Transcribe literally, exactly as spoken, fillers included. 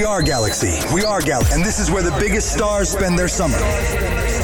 are Galaxy. We are Galaxy. And this is where the biggest stars spend their summer.